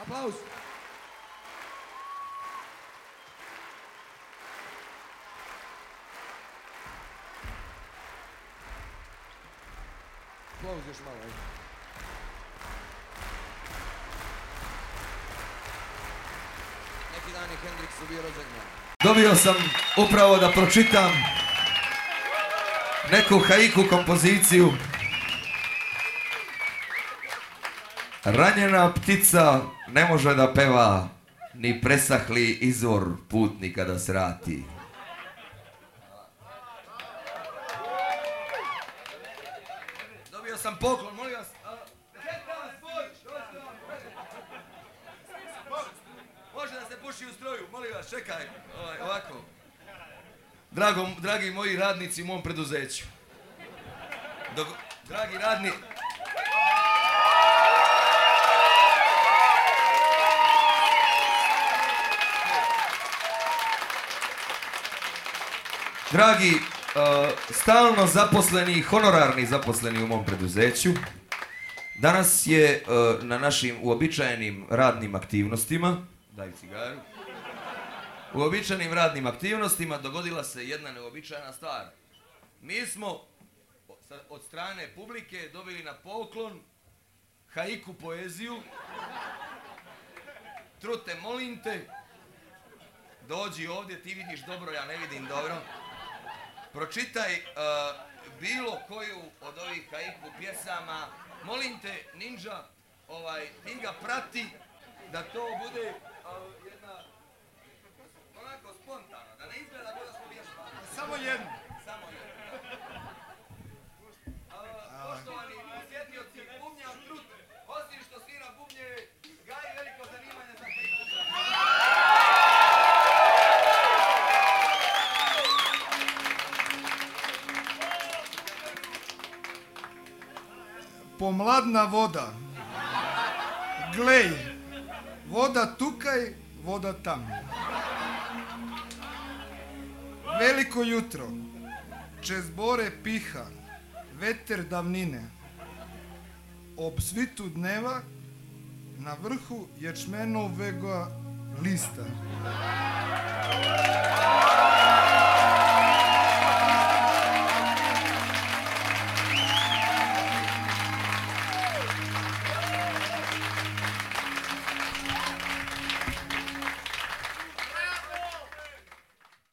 Aplauz. Aplauz još malo, ajde. Neki dan je Hendriksu bio rođendan. Dobio sam upravo da pročitam neku haiku kompoziciju. Ranjena ptica ne može da peva, ni presahli izvor putnika da srati. Dobio sam poklon, molim vas. Može da se puši u stroju, molim vas, čekaj, ovako. Dragi moji radnici u mom preduzeću. Dragi radni... Dragi, stalno zaposleni, honorarni zaposleni u mom preduzeću, danas je na našim uobičajenim radnim aktivnostima, daj cigaru, uobičajenim radnim aktivnostima dogodila se jedna neobičajna stvar. Mi smo od strane publike dobili na poklon haiku poeziju. Trute, molim te, dođi ovdje, ti vidiš dobro, ja ne vidim dobro. Pročitaj bilo koju od ovih haiku pjesama. Molim te, Ninja, ti ga prati da to bude jedna onako spontano, da ne izgleda da smo vježbali. Samo jedno. Samo jedno. Poštovani posjetioci, bubnjar Trut, osim što svira bubnjeve, gaji veliko zanimanje za haiku. Pomladna voda. Glej, voda tukaj, voda tam. Veliko jutro, čez bore piha, veter davnine. Ob svitu dneva, na vrhu ječmenovega lista.